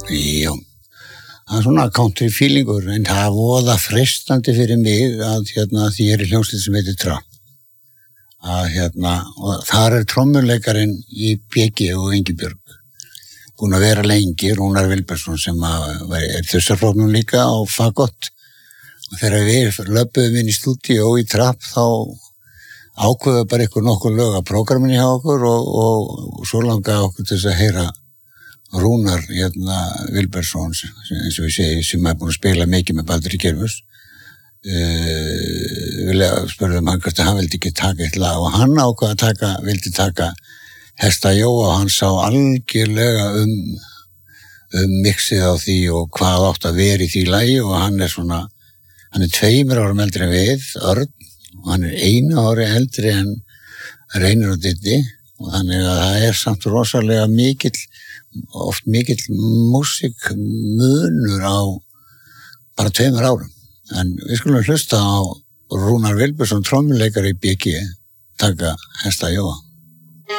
Já, það svona country feelingur, en það voða freistandi fyrir mig að því ég í hljómsveit sem heitir Trapp. Og þar trommuleikarinn í BG og Ingibjörg. Búin að vera lengi, Rúnar Vilbergsson sem þursarflóknum líka á fagott. Og þegar við löpuðum inn í stúdíó í Trapp þá ákveðu bara nokkur lög að prógraminni hjá okkur og svo langaði okkur til þess að heyra Rúnar Vilbergsson eins og við segjum sem búin að spila mikið með Baldri Gerfus. Spurðum hann hvort hann vildi ekki taka eitt lag og hann ákvað að vildi taka Hesta Jóa og hann sá algjörlega mixið á því og hvað átt að vera í því lagi og hann er 2 árum eldri en við, Örn, og hann er 1 ári eldri en Reynir og Diddi og þannig að það er samt rosalega oft mikill músikmunur á bara 2 árum. En við skulum hlusta á Rúnar Vilbergsson, trommuleikari í BG, taka Hesta Jóa.